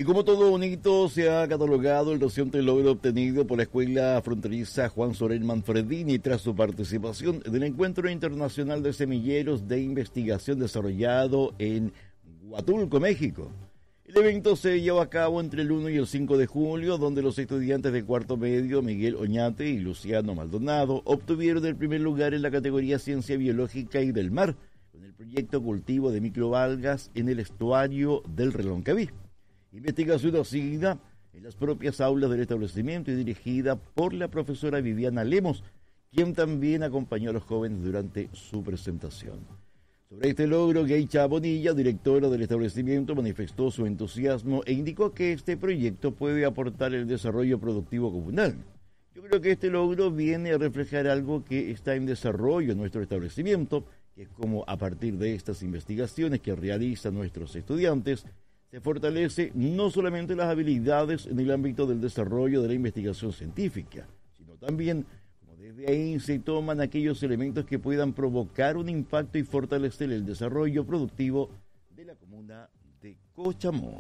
Y como todo bonito, se ha catalogado el reciente logro obtenido por la Escuela Fronteriza Juan Soler Manfredini tras su participación en el Encuentro Internacional de Semilleros de Investigación desarrollado en Huatulco, México. El evento se llevó a cabo entre el 1 y el 5 de julio, donde los estudiantes de cuarto medio, Miguel Oñate y Luciano Maldonado, obtuvieron el primer lugar en la categoría Ciencia Biológica y del Mar, con el proyecto Cultivo de Microalgas en el estuario del Reloncaví. Investigación hacida en las propias aulas del establecimiento y dirigida por la profesora Viviana Lemos, quien también acompañó a los jóvenes durante su presentación. Sobre este logro, Geisha Bonilla, directora del establecimiento, manifestó su entusiasmo e indicó que este proyecto puede aportar el desarrollo productivo comunal. Yo creo que este logro viene a reflejar algo que está en desarrollo en nuestro establecimiento, que es como a partir de estas investigaciones que realizan nuestros estudiantes, se fortalece no solamente las habilidades en el ámbito del desarrollo de la investigación científica, sino también como desde ahí se toman aquellos elementos que puedan provocar un impacto y fortalecer el desarrollo productivo de la comuna de Cochamó.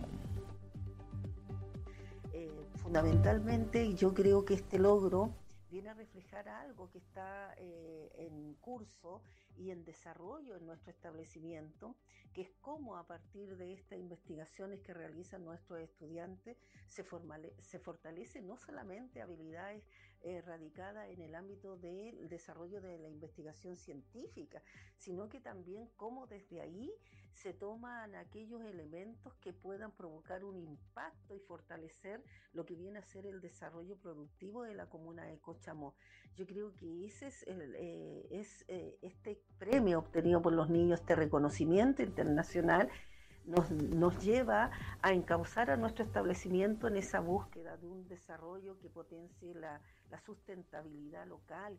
Fundamentalmente yo creo que este logro viene a reflejar algo que está en curso y en desarrollo en nuestro establecimiento, que es cómo a partir de estas investigaciones que realizan nuestros estudiantes se fortalecen no solamente habilidades radicadas en el ámbito del desarrollo de la investigación científica, sino que también cómo desde ahí se toman aquellos elementos que puedan provocar un impacto y fortalecer lo que viene a ser el desarrollo productivo de la comuna de Cochamó. Yo creo que ese es este premio obtenido por los niños, este reconocimiento internacional, nos lleva a encauzar a nuestro establecimiento en esa búsqueda de un desarrollo que potencie la sustentabilidad local.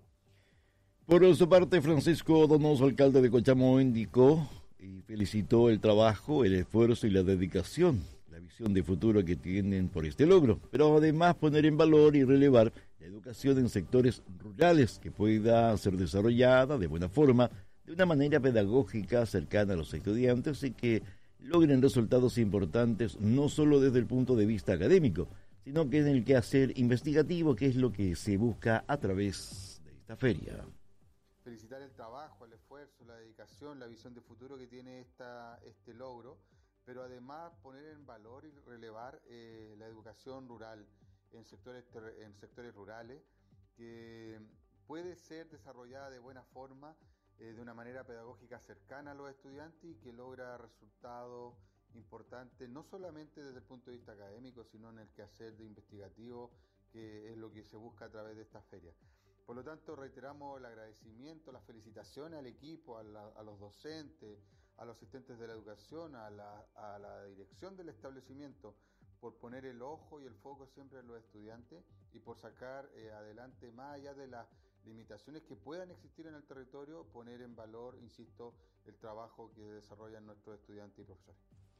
Por su parte, Francisco Donoso, alcalde de Cochamó, indicó y felicitó el trabajo, el esfuerzo y la dedicación, la visión de futuro que tienen por este logro, pero además poner en valor y relevar la educación en sectores rurales que pueda ser desarrollada de buena forma, de una manera pedagógica cercana a los estudiantes y que logren resultados importantes no solo desde el punto de vista académico, sino que en el quehacer investigativo, que es lo que se busca a través de esta feria. Felicitar el trabajo, el esfuerzo, la dedicación, la visión de futuro que tiene este logro, pero además poner en valor y relevar la educación rural en sectores rurales, que puede ser desarrollada de buena forma, de una manera pedagógica cercana a los estudiantes y que logra resultados importantes, no solamente desde el punto de vista académico, sino en el quehacer de investigativo, que es lo que se busca a través de esta feria. Por lo tanto, reiteramos el agradecimiento, las felicitaciones al equipo, a los docentes, a los asistentes de la educación, a la dirección del establecimiento, por poner el ojo y el foco siempre en los estudiantes y por sacar adelante, más allá de las limitaciones que puedan existir en el territorio, poner en valor, insisto, el trabajo que desarrollan nuestros estudiantes y profesores.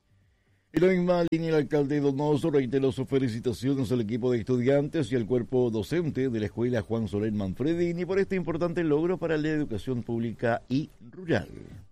En la misma línea, el alcalde Donoso reiteró sus felicitaciones al equipo de estudiantes y al cuerpo docente de la Escuela Juan Soler Manfredini por este importante logro para la educación pública y rural.